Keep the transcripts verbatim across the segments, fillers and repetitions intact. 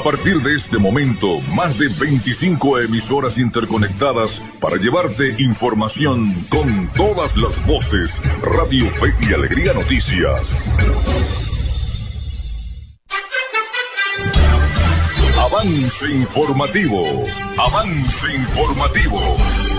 partir de este momento, más de veinticinco emisoras interconectadas para llevarte información con todas las voces. Radio Fe y Alegría Noticias. Avance informativo. Avance informativo.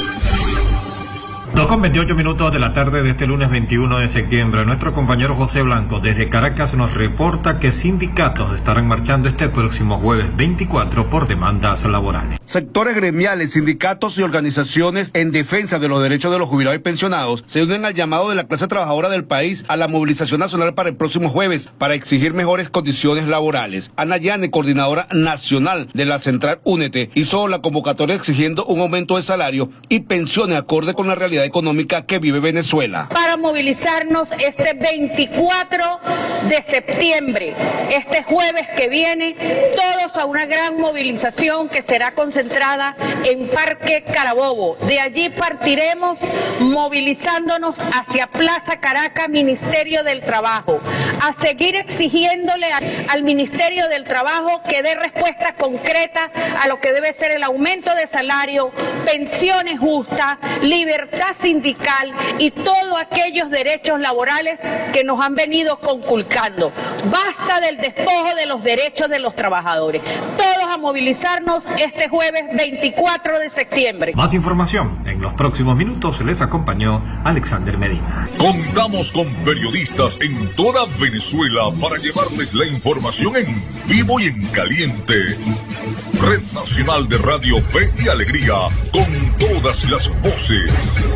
dos con veintiocho minutos de la tarde de este lunes veintiuno de septiembre. Nuestro compañero José Blanco desde Caracas nos reporta que sindicatos estarán marchando este próximo jueves veinticuatro por demandas laborales. Sectores gremiales, sindicatos y organizaciones en defensa de los derechos de los jubilados y pensionados se unen al llamado de la clase trabajadora del país a la movilización nacional para el próximo jueves para exigir mejores condiciones laborales. Ana Yane, coordinadora nacional de la Central Únete, hizo la convocatoria exigiendo un aumento de salario y pensiones acorde con la realidad económica que vive Venezuela. Para movilizarnos este veinticuatro de septiembre, este jueves que viene, todos a una gran movilización que será concentrada en Parque Carabobo. De allí partiremos movilizándonos hacia Plaza Caracas, Ministerio del Trabajo, a seguir exigiéndole al Ministerio del Trabajo que dé respuesta concreta a lo que debe ser el aumento de salario, pensiones justas, libertad sindical y todos aquellos derechos laborales que nos han venido conculcando. Basta del despojo de los derechos de los trabajadores. Todos a movilizarnos este jueves veinticuatro de septiembre. Más información en los próximos minutos. Les acompañó Alexander Medina. Contamos con periodistas en toda Venezuela para llevarles la información en vivo y en caliente. Red Nacional de Radio Fe y Alegría, con todas las voces.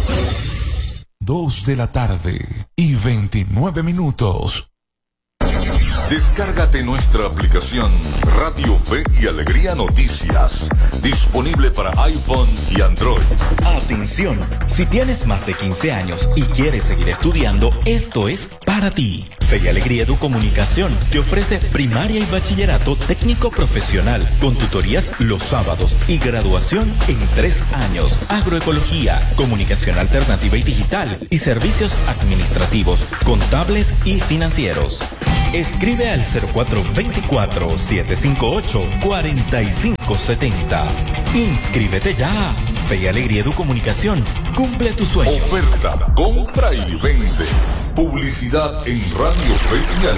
Dos de la tarde y veintinueve minutos. Descárgate nuestra aplicación Radio Fe y Alegría Noticias, disponible para iPhone y Android. Atención, si tienes más de quince años y quieres seguir estudiando, esto es para ti. Fe y Alegría Educomunicación te ofrece primaria y bachillerato técnico profesional con tutorías los sábados y graduación en tres años. Agroecología, comunicación alternativa y digital y servicios administrativos, contables y financieros. Escribe al cero cuatro dos cuatro, siete cinco ocho, cuatro cinco siete cero. Inscríbete ya. Fe y Alegría Educomunicación cumple tu sueño. Oferta, compra y vende. Publicidad en Radio Fe y Alegría.